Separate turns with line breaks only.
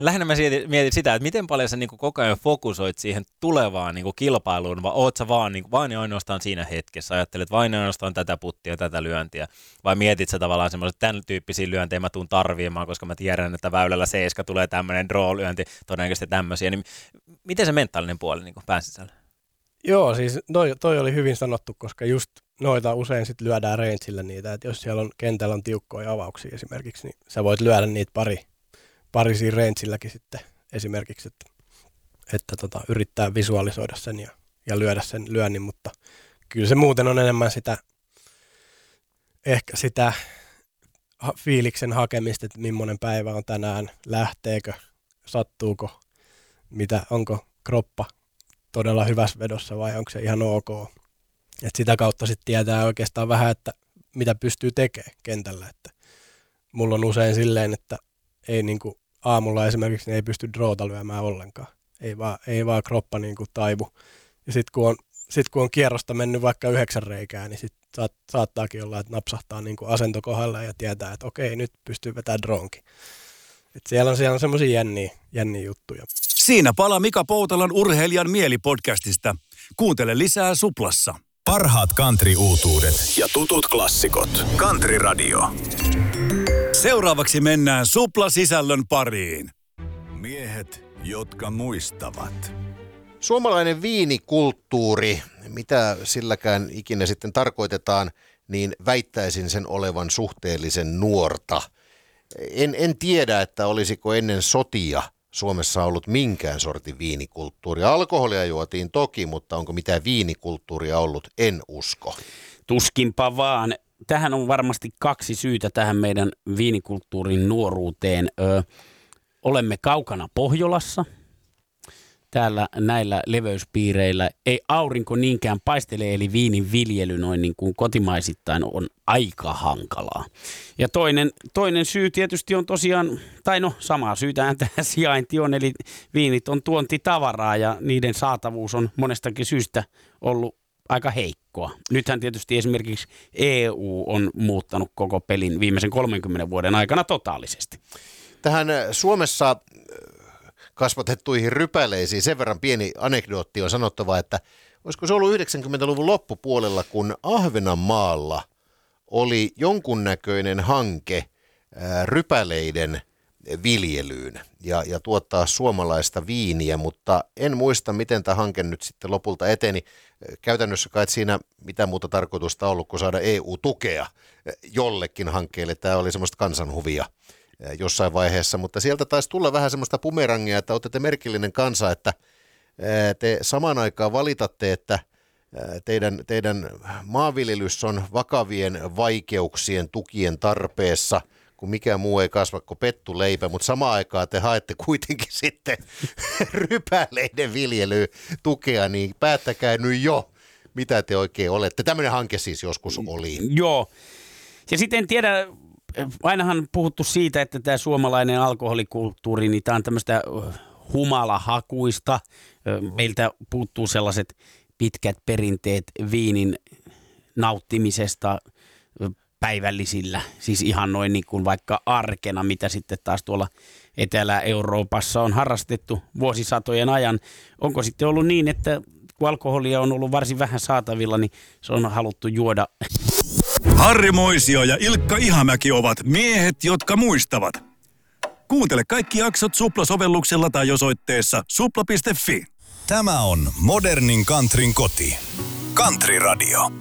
Lähinnä mä mietin sitä, että miten paljon sä niin kuin koko ajan fokusoit siihen tulevaan niin kuin kilpailuun, vai oot sä vaan, niin kuin, vain ja ainoastaan siinä hetkessä, ajattelet vain ja ainoastaan tätä puttia, tätä lyöntiä, vai mietit sä tavallaan semmoiset tämän tyyppisiä lyöntejä mä tuun tarviimaan, koska mä tiedän, että väylällä 7 tulee tämmöinen draw-lyönti, todennäköisesti tämmöisiä, niin miten se mentaalinen puoli niin kuin pään sisällä?
Joo, siis toi oli hyvin sanottu, koska just noita usein sit lyödään rangeillä niitä, että jos siellä on kentällä on tiukkoja avauksia esimerkiksi, niin sä voit lyödä niitä pari siinä rangeilläkin sitten esimerkiksi, että yrittää visualisoida sen ja lyödä sen lyönnin, mutta kyllä se muuten on enemmän ehkä sitä fiiliksen hakemista, että millainen päivä on tänään, lähteekö, sattuuko, onko kroppa todella hyvässä vedossa vai onko se ihan ok. Et sitä kautta sitten tietää oikeastaan vähän, että mitä pystyy tekemään kentällä. Että mulla on usein silleen, että ei niinku aamulla esimerkiksi niin ei pysty drawta lyömään ollenkaan. Ei vaan kroppa niinku taivu. Ja sitten kun on kierrosta mennyt vaikka 9 reikää, niin sit saattaakin olla, että napsahtaa niinku asento kohdalla ja tietää, että okei, nyt pystyy vetämään dronkin. Et siellä on semmoisia jänniä juttuja.
Siinä palaa Mika Poutalan Urheilijan mieli-podcastista. Kuuntele lisää Suplassa.
Parhaat country-uutuudet ja tutut klassikot. Country Radio.
Seuraavaksi mennään Supla-sisällön pariin.
Miehet, jotka muistavat.
Suomalainen viinikulttuuri, mitä silläkään ikinä sitten tarkoitetaan, niin väittäisin sen olevan suhteellisen nuorta. En tiedä, että olisiko ennen sotia Suomessa ollut minkään sortin viinikulttuuria. Alkoholia juotiin toki, mutta onko mitään viinikulttuuria ollut? En usko.
Tuskinpa vaan. Tähän on varmasti 2 syytä tähän meidän viinikulttuurin nuoruuteen. Olemme kaukana Pohjolassa. Täällä näillä leveyspiireillä ei aurinko niinkään paistele, eli viinin viljely noin niin kuin kotimaisittain on aika hankalaa. Ja toinen syy tietysti on tosiaan, tai no samaa syytähän tähän sijainti on, eli viinit on tuontitavaraa ja niiden saatavuus on monestakin syystä ollut aika heikkoa. Nythän tietysti esimerkiksi EU on muuttanut koko pelin viimeisen 30 vuoden aikana totaalisesti.
Tähän Suomessa kasvatettuihin rypäleisiin sen verran pieni anekdootti on sanottava, että olisiko se ollut 90-luvun loppupuolella, kun Ahvenanmaalla oli jonkunnäköinen hanke rypäleiden viljelyyn ja tuottaa suomalaista viiniä, mutta en muista, miten tämä hanke nyt sitten lopulta eteni. Käytännössä kai siinä mitä muuta tarkoitusta ollut kuin saada EU-tukea jollekin hankkeelle. Tämä oli semmoista kansanhuvia jossain vaiheessa, mutta sieltä taisi tulla vähän semmoista bumerangia, että olette merkillinen kansa, että te samaan aikaan valitatte, että teidän maanviljelys on vakavien vaikeuksien tukien tarpeessa, kun mikään muu ei kasva kuin pettuleipä, mutta samaan aikaan te haette kuitenkin sitten rypäleiden viljelyyn tukea, niin päättäkää nyt jo, mitä te oikein olette. Tämmöinen hanke siis joskus oli.
Joo, ja sitten en tiedä, ainahan puhuttu siitä, että tämä suomalainen alkoholikulttuuri, niin tämä on tämmöistä humalahakuista. Meiltä puuttuu sellaiset pitkät perinteet viinin nauttimisesta päivällisillä, siis ihan noin niin kuin vaikka arkena, mitä sitten taas tuolla Etelä-Euroopassa on harrastettu vuosisatojen ajan. Onko sitten ollut niin, että kun alkoholia on ollut varsin vähän saatavilla, niin se on haluttu juoda?
Harri Moisio ja Ilkka Ihamäki ovat miehet, jotka muistavat. Kuuntele kaikki jaksot Supla-sovelluksella tai osoitteessa supla.fi.
Tämä on modernin countryn koti. Country Radio.